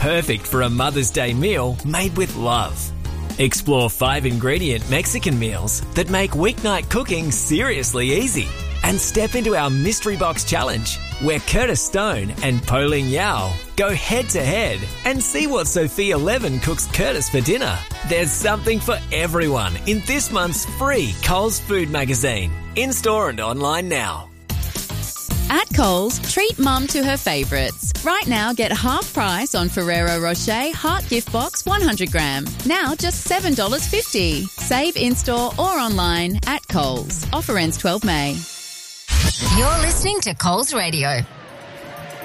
Perfect for a Mother's Day meal made with love. Explore 5-ingredient Mexican meals that make weeknight cooking seriously easy. And step into our Mystery Box Challenge, where Curtis Stone and Pauline Yao go head-to-head and see what Sophia Levin cooks Curtis for dinner. There's something for everyone in this month's free Coles Food Magazine. In-store and online now. At Coles, treat Mum to her favourites. Right now, get half price on Ferrero Rocher Heart Gift Box 100 gram. Now just $7.50. Save in-store or online at Coles. Offer ends 12 May. You're listening to Coles Radio.